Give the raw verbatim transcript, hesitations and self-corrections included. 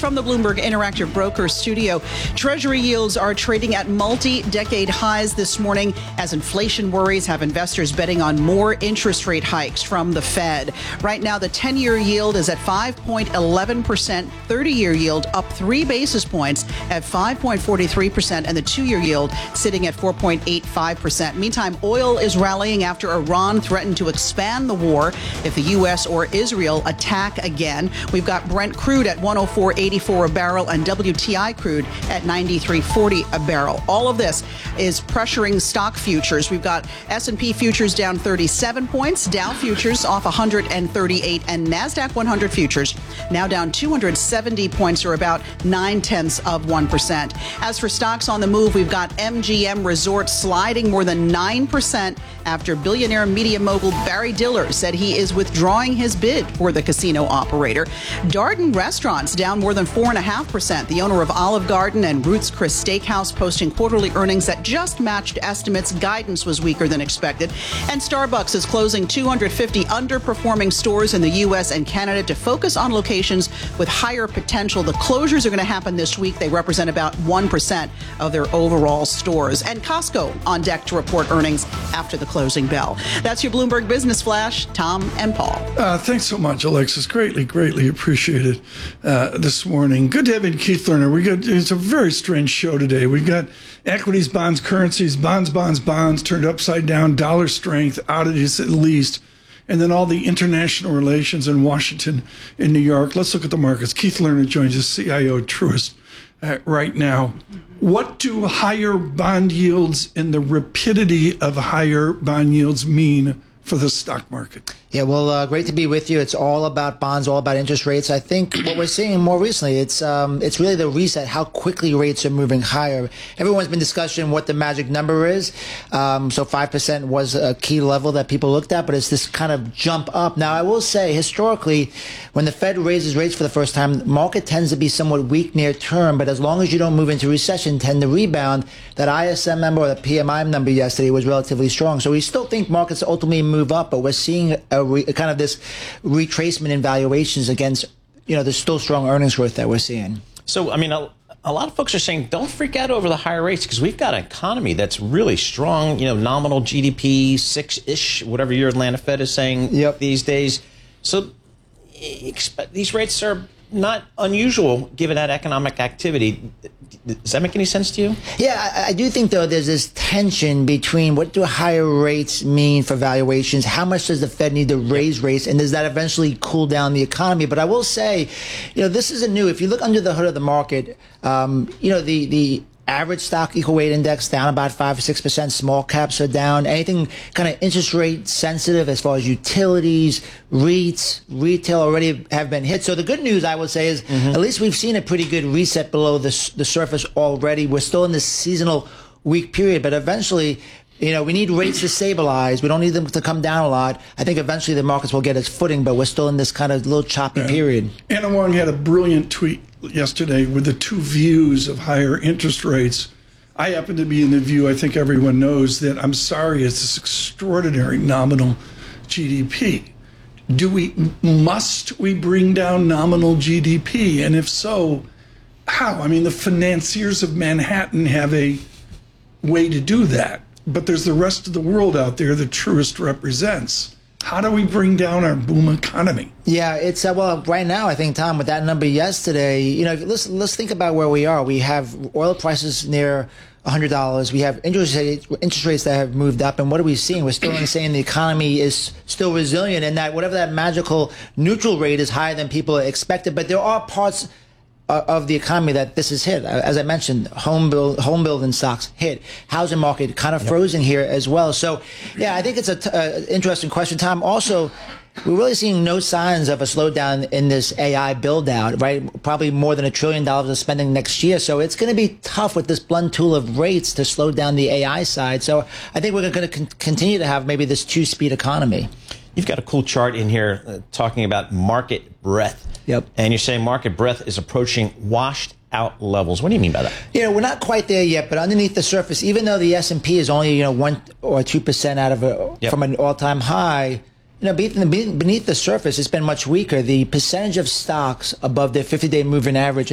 from the Bloomberg Interactive Brokers studio. Treasury yields are trading at multi-decade highs this morning as inflation worries have investors betting on more interest rate hikes from the Fed. Right now, the ten-year yield is at five point one one percent, thirty-year yield up three basis points at five point four three percent, and the two-year yield sitting at four point eight five percent. Meantime, oil is rallying after Iran threatened to expand the war if the U S or Israel attack again. We've got Brent crude at one oh four eighty-four a barrel and W T I crude at ninety-three forty a barrel. All of this is pressuring stock futures. We've got S and P futures down thirty-seven points, Dow futures off one hundred thirty-eight, and NASDAQ one hundred futures now down two hundred seventy points, or about nine tenths of one percent. As for stocks on the move, we've got M G M Resorts sliding more than nine percent after billionaire media mogul Barry Diller said he is withdrawing his bid for the casino operator. Darden Restaurants down more than four point five percent. The owner of Olive Garden and Ruth's Chris Steakhouse posting quarterly earnings that just matched estimates. Guidance was weaker than expected. And Starbucks is closing two hundred fifty underperforming stores in the U S and Canada to focus on locations with higher potential. The closures are going to happen this week. They represent about one percent of their overall stores. And Costco on deck to report earnings after the closing bell. That's your Bloomberg Business Flash. Tom and Paul. Uh, thanks so much, Alexis. Greatly, greatly appreciated uh, this morning. Good to have in Keith Lerner. We got it's a very strange show today. We got equities, bonds, currencies, bonds, bonds, bonds turned upside down, dollar strength, oddities at least, and then all the international relations in Washington, in New York. Let's look at the markets. Keith Lerner joins us, C I O at Truist, uh, right now. What do higher bond yields and the rapidity of higher bond yields mean for the stock market? Yeah, well, uh, great to be with you. It's all about bonds, all about interest rates. I think what we're seeing more recently, it's um, it's really the reset, how quickly rates are moving higher. Everyone's been discussing what the magic number is. Um, so five percent was a key level that people looked at, but it's this kind of jump up. Now, I will say, historically, when the Fed raises rates for the first time, the market tends to be somewhat weak near term, but as long as you don't move into recession, tend to rebound. That I S M number or the P M I number yesterday was relatively strong. So we still think markets ultimately move up, but we're seeing a Re, kind of this retracement in valuations against, you know, the still strong earnings growth that we're seeing. So, I mean, a, a lot of folks are saying don't freak out over the higher rates because we've got an economy that's really strong, you know, nominal G D P, six-ish, whatever your Atlanta Fed is saying yep. these days. So expect, these rates are not unusual given that economic activity. Does that make any sense to you? Yeah, I, I do think, though, there's this tension between what do higher rates mean for valuations? How much does the Fed need to raise rates? And does that eventually cool down the economy? But I will say, you know, this isn't new. If you look under the hood of the market, um, you know, the, the average stock equal weight index down about five or six percent. Small caps are down. Anything kind of interest rate sensitive as far as utilities, REITs, retail already have been hit. So the good news, I would say, is mm-hmm. at least we've seen a pretty good reset below the, the surface already. We're still in this seasonal weak period, but eventually, you know, we need rates to stabilize. We don't need them to come down a lot. I think eventually the markets will get its footing, but we're still in this kind of little choppy yeah. period. Anna Wong had a brilliant tweet yesterday with the two views of higher interest rates. I happen to be in the view, I think everyone knows, that I'm sorry, it's this extraordinary nominal G D P. Do we, must we bring down nominal G D P? And if so, how? I mean, the financiers of Manhattan have a way to do that. But there's the rest of the world out there that Truist represents. How do we bring down our boom economy? Yeah, it's uh, well, right now, I think, Tom, with that number yesterday, you know, let's let's think about where we are. We have oil prices near one hundred dollars. We have interest rates, interest rates that have moved up. And what are we seeing? We're still saying the economy is still resilient, and that whatever that magical neutral rate is higher than people expected. But there are parts of the economy that this is hit. As I mentioned, home build, home building stocks hit. Housing market kind of yep. frozen here as well. So, yeah, I think it's an interesting question, Tom. Also, we're really seeing no signs of a slowdown in this A I build out, right? Probably more than a trillion dollars of spending next year. So it's going to be tough with this blunt tool of rates to slow down the A I side. So I think we're going to con- continue to have maybe this two-speed economy. You've got a cool chart in here uh, talking about market breadth. Yep. And you're saying market breadth is approaching washed out levels. What do you mean by that? You know, we're not quite there yet, but underneath the surface, even though the S and P is only, you know, one or two percent out of a, yep. from an all-time high, you know, beneath the surface, it's been much weaker. The percentage of stocks above their fifty-day moving average